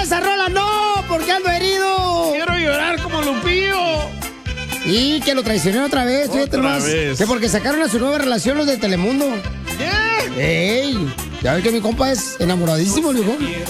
¡Esa rola no! ¡Porque ando herido! ¡Quiero llorar como Lupillo! Y que lo traicioné otra vez, fíjate nomás. Que porque sacaron a su nueva relación los de Telemundo. ¿Qué? ¡Ey! Ya ves que mi compa es enamoradísimo, viejo.